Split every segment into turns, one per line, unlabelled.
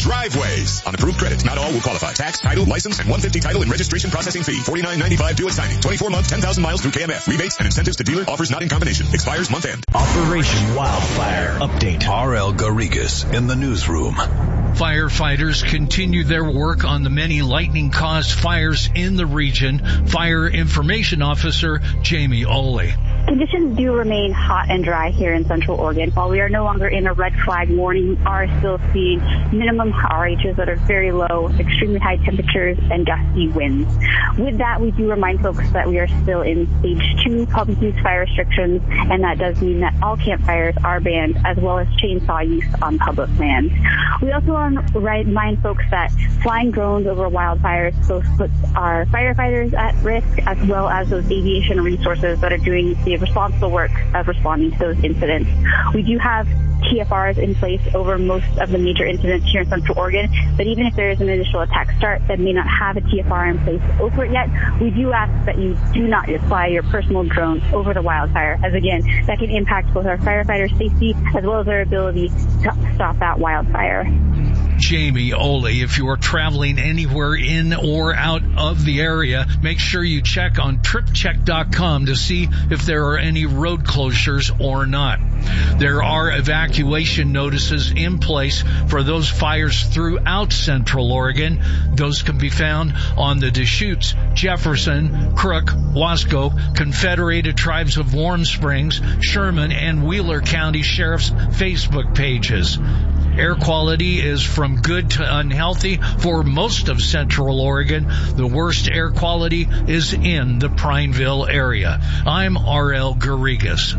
Driveways. On approved credit, not all will qualify. Tax, title, license, and $150 title and registration processing fee. $49.95 due at signing. 24-month, 10,000 miles through KMF. Rebates and incentives to dealer. Offers not in combination. Expires month end.
Operation Wildfire Update.
R.L. Garrigues in the newsroom.
Firefighters continue their work on the many lightning-caused fires in the region. Fire Information Officer Jamie Oley.
Conditions do remain hot and dry here in Central Oregon. While we are no longer in a red flag warning, we are still seeing minimum RHs that are very low, extremely high temperatures, and gusty winds. With that, we do remind folks that we are still in stage 2 public use fire restrictions, and that does mean that all campfires are banned, as well as chainsaw use on public land. We also remind folks that flying drones over wildfires both puts our firefighters at risk, as well as those aviation resources that are doing the responsible work of responding to those incidents. We do have TFRs in place over most of the major incidents here in Central Oregon, but even if there is an initial attack start that may not have a TFR in place over it yet, we do ask that you do not fly your personal drone over the wildfire, as again, that can impact both our firefighters' safety as well as their ability to stop that wildfire.
Jamie Oley, if you are traveling anywhere in or out of the area, make sure you check on tripcheck.com to see if there are any road closures or not. There are evacuation notices in place for those fires throughout Central Oregon. Those can be found on the Deschutes, Jefferson, Crook, Wasco, Confederated Tribes of Warm Springs, Sherman, and Wheeler County Sheriff's Facebook pages. Air quality is from good to unhealthy for most of Central Oregon. The worst air quality is in the Prineville area. I'm R.L. Garrigues.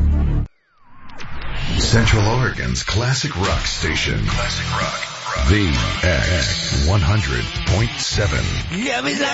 Central Oregon's classic rock station. Classic rock. VX 100.7.